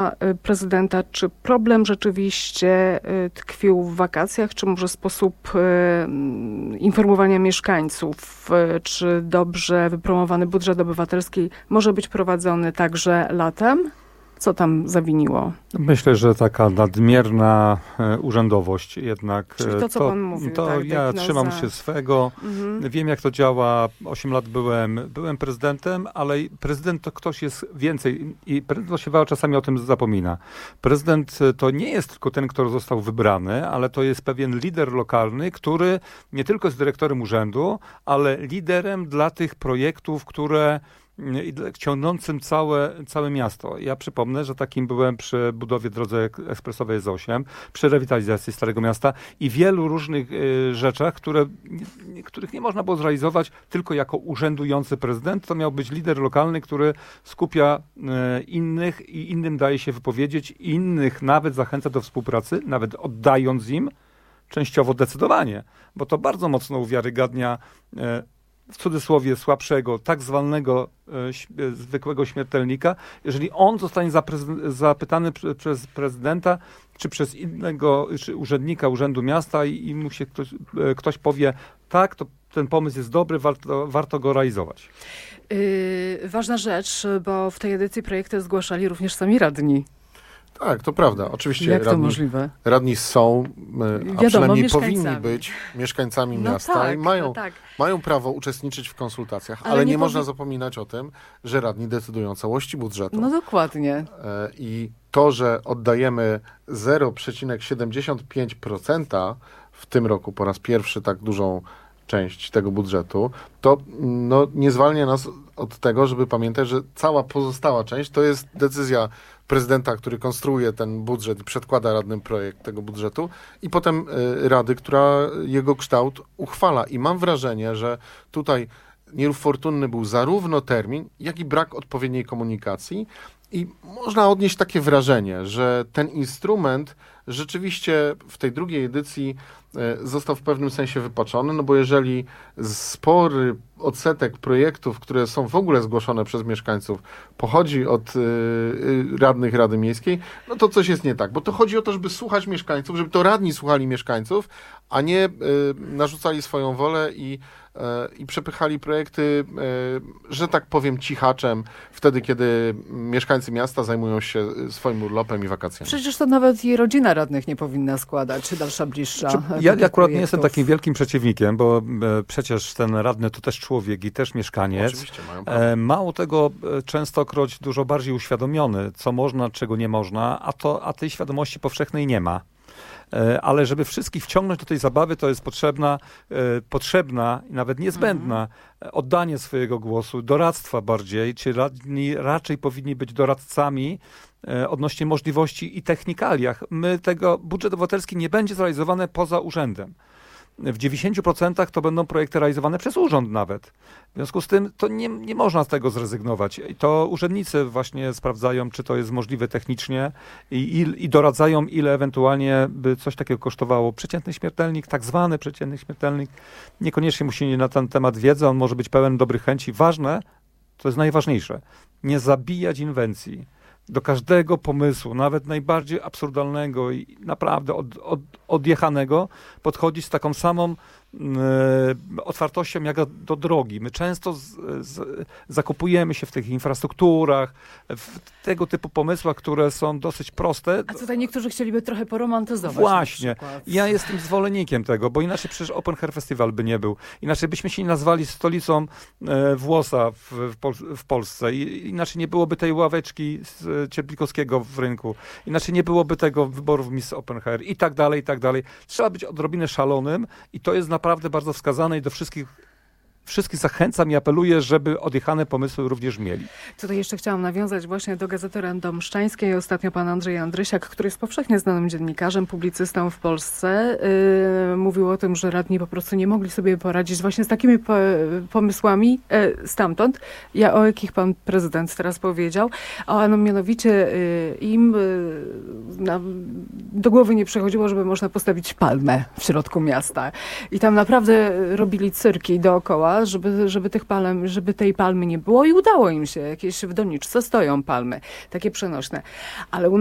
prezydenta, czy problem rzeczywiście tkwił w wakacjach, czy może sposób informowania mieszkańców, czy dobrze wypromowany budżet obywatelski może być prowadzony także latem? Co tam zawiniło? Myślę, że taka nadmierna urzędowość jednak. Czyli to, co pan mówił. To tak, ja trzymam się swego. Wiem, jak to działa. 8 lat byłem prezydentem, ale prezydent to ktoś jest więcej i prezydent się czasami o tym zapomina. Prezydent to nie jest tylko ten, kto został wybrany, ale to jest pewien lider lokalny, który nie tylko jest dyrektorem urzędu, ale liderem dla tych projektów, które ciągnącym całe miasto. Ja przypomnę, że takim byłem przy budowie drodze ekspresowej S8, przy rewitalizacji Starego Miasta i wielu różnych rzeczach, których nie można było zrealizować tylko jako urzędujący prezydent. To miał być lider lokalny, który skupia innych i innym daje się wypowiedzieć, innych nawet zachęca do współpracy, nawet oddając im częściowo decydowanie, bo to bardzo mocno uwiarygadnia w cudzysłowie słabszego, tak zwanego zwykłego śmiertelnika, jeżeli on zostanie zapytany przez prezydenta, czy przez innego czy urzędnika Urzędu Miasta i mu się ktoś powie, tak, to ten pomysł jest dobry, warto go realizować. Ważna rzecz, bo w tej edycji projekty zgłaszali również sami radni. Tak, to prawda. Oczywiście jak to możliwe? Radni są, a przynajmniej powinni być mieszkańcami miasta tak, i mają prawo uczestniczyć w konsultacjach, ale nie można zapominać o tym, że radni decydują o całości budżetu. No dokładnie. I to, że oddajemy 0,75% w tym roku po raz pierwszy tak dużą część tego budżetu, to nie zwalnia nas od tego, żeby pamiętać, że cała pozostała część to jest decyzja prezydenta, który konstruuje ten budżet i przedkłada radnym projekt tego budżetu i potem Rady, która jego kształt uchwala. I mam wrażenie, że tutaj niefortunny był zarówno termin, jak i brak odpowiedniej komunikacji i można odnieść takie wrażenie, że ten instrument rzeczywiście w tej drugiej edycji został w pewnym sensie wypaczony, no bo jeżeli spory odsetek projektów, które są w ogóle zgłoszone przez mieszkańców, pochodzi od radnych Rady Miejskiej, no to coś jest nie tak, bo to chodzi o to, żeby słuchać mieszkańców, żeby to radni słuchali mieszkańców, a nie narzucali swoją wolę i przepychali projekty, że tak powiem, cichaczem, wtedy, kiedy mieszkańcy miasta zajmują się swoim urlopem i wakacjami. Przecież to nawet i rodzina radnych nie powinna składać, czy dalsza, bliższa. Ja akurat nie jestem takim wielkim przeciwnikiem, bo przecież ten radny to też człowiek i też mieszkaniec. Oczywiście mają prawo. Mało tego, częstokroć dużo bardziej uświadomiony, co można, czego nie można, a tej świadomości powszechnej nie ma. Ale żeby wszystkich wciągnąć do tej zabawy, to jest potrzebna i nawet niezbędna oddanie swojego głosu, doradztwa bardziej, czy radni raczej powinni być doradcami odnośnie możliwości i technikaliach. Budżet obywatelski nie będzie zrealizowany poza urzędem. W 90% to będą projekty realizowane przez urząd nawet. W związku z tym to nie można z tego zrezygnować. To urzędnicy właśnie sprawdzają, czy to jest możliwe technicznie i doradzają, ile ewentualnie by coś takiego kosztowało. Przeciętny śmiertelnik, tak zwany przeciętny śmiertelnik, niekoniecznie musi mieć na ten temat wiedzy, on może być pełen dobrych chęci. Ważne, to jest najważniejsze, nie zabijać inwencji. Do każdego pomysłu, nawet najbardziej absurdalnego i naprawdę odjechanego, podchodzić z taką samą otwartością jak do drogi. My często zakupujemy się w tych infrastrukturach, w tego typu pomysłach, które są dosyć proste. A tutaj niektórzy chcieliby trochę poromantyzować. Właśnie. Ja jestem zwolennikiem tego, bo inaczej przecież Open Air Festival by nie był. Inaczej byśmy się nie nazwali stolicą włosa w Polsce. Inaczej nie byłoby tej ławeczki z Cierplikowskiego w rynku. Inaczej nie byłoby tego wyborów Miss Open Air i tak dalej, i tak dalej. Trzeba być odrobinę szalonym i to jest naprawdę bardzo wskazane i do wszystkich zachęcam i apeluję, żeby odjechane pomysły również mieli. Tutaj jeszcze chciałam nawiązać właśnie do Gazety Radomszczańskiej. Ostatnio pan Andrzej Andrysiak, który jest powszechnie znanym dziennikarzem, publicystą w Polsce, mówił o tym, że radni po prostu nie mogli sobie poradzić właśnie z takimi pomysłami stamtąd, o jakich pan prezydent teraz powiedział, a mianowicie im do głowy nie przychodziło, żeby można postawić palmę w środku miasta. I tam naprawdę robili cyrki dookoła. dookoła, żeby tej palmy nie było i udało im się. Jakieś w doniczce stoją palmy, takie przenośne. Ale